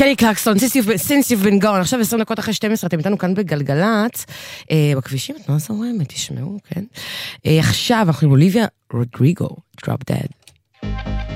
קלי קלקסון, since you've been gone, עכשיו 20 דקות אחרי 12, אתם איתנו כאן בגלגלת, בכבישים, את נועה זורמת, תשמעו, כן? עכשיו אנחנו עם אוליביה רודריגו, Drop Dead.